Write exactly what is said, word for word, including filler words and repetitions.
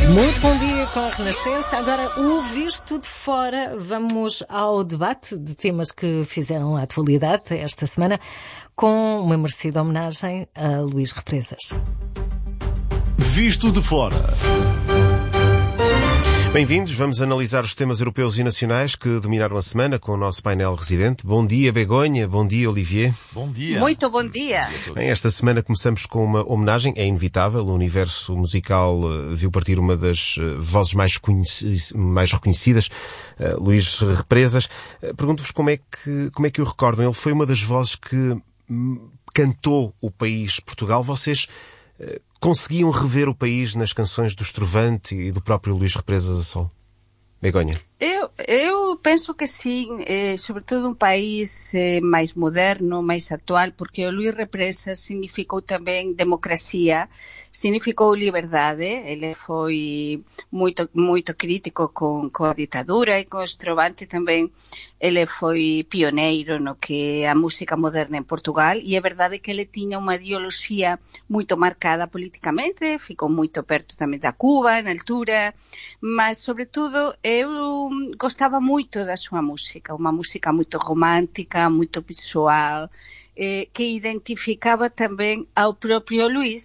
Muito bom dia com a Renascença. Agora, o Visto de Fora. Vamos ao debate de temas que fizeram a atualidade esta semana, com uma merecida homenagem a Luís Represas. Visto de Fora. Bem-vindos, vamos analisar os temas europeus e nacionais que dominaram a semana com o nosso painel residente. Bom dia, Begonha. Bom dia, Olivier. Bom dia. Muito bom dia. Bem, esta semana começamos com uma homenagem, é inevitável. O universo musical uh, viu partir uma das uh, vozes mais, conheci- mais reconhecidas, uh, Luís Represas. Uh, pergunto-vos como é, que, como é que o recordam. Ele foi uma das vozes que hum, cantou o país Portugal. Vocês uh, conseguiam rever o país nas canções do Estrovante e do próprio Luís Represas a sol? Begonha. Eu, eu penso que sim, eh, sobretudo um país eh, mais moderno, mais atual, porque o Luís Represas significou também democracia, significou liberdade. Ele foi muito, muito crítico com, com a ditadura e com o Estrovante também. Ele foi pioneiro no que é a música moderna em Portugal, e é verdade que ele tinha uma ideologia muito marcada politicamente, ficou muito perto também da Cuba na altura, mas sobretudo eu gostava muito da sua música, uma música muito romântica, muito visual, eh, que identificava também ao próprio Luís,